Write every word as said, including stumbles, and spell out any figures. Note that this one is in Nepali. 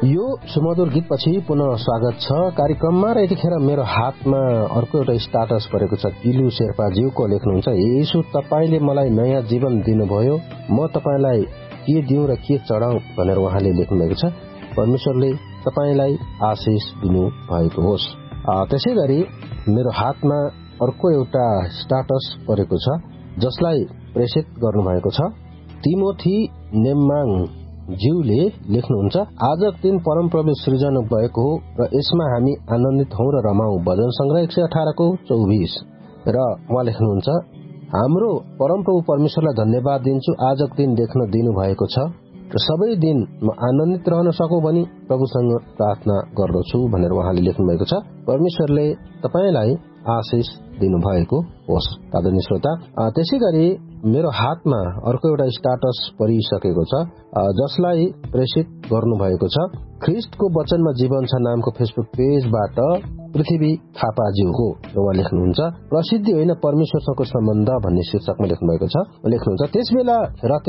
यो सुमधुर गीतपछि पुनः स्वागत छ कार्यक्रममा र यतिखेर मेरो हातमा अर्को एउटा स्टाटस परेको छ। किलु शेर्पाज्यूको लेख्नुहुन्छ, येशू तपाईले मलाई नयाँ जीवन दिनुभयो, म तपाईलाई के दिउँ र के चढाउँ भनेर उहाँले लेख्नु भएको छ। परमेश्वरले तपाईलाई आशिष दिनु भएको होस्। त्यसै गरी मेरो हातमा अर्को एउटा स्टाटस परेको छ जसलाई प्रेषित गर्नुभएको छ। तिमोथी नेम्माङ ज्यूले लेख्नुहुन्छ, आजको दिन परमप्रभु सृजना भएको हो र यसमा हामी आनन्दित हौं र रमाऊ। भजन संग्रह एक सय अठार को चौबीस। र उहाँ लेख्नुहुन्छ, हाम्रो परमप्रभु परमेश्वरलाई धन्यवाद दिन्छु, आजको दिन देख्न दिनु भएको छ र सबै दिन म आनन्दित रहन सकौं भनी प्रभुसँग प्रार्थना गर्दछु भनेर उहाँले लेख्नु भएको छ। परमेश्वरले तपाईलाई आशिष दिनुभएको होस्। आदरणीय श्रोता, त्यसै गरी मेरो हातमा अर्को एउटा स्टाटस परिसकेको छ जसलाई प्रेषित गर्नुभएको छ। ख्रिस्टको वचनमा जीवन छ नामको फेसबुक पेजबाट पृथ्वी थापाज्यू हो। उहाँ लेख्नुहुन्छ, प्रसिद्धि होइन परमेश्वरसँगको सम्बन्ध भन्ने शीर्षकमा लेख्नु भएको छ। लेख्नुहुन्छ, त्यसबेला